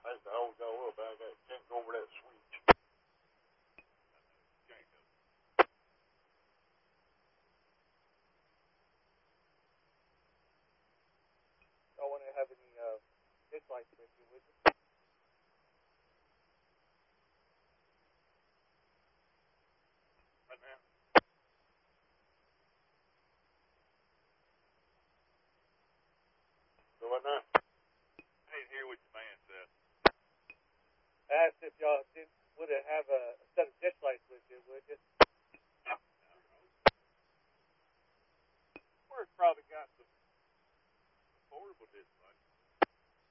That's the whole go up. I can't go over that switch. Y'all want to have any dislikes with you, would you? Right now. So what now? I didn't hear what your man said. I asked if y'all would have a set of dislikes with you, would you? We're probably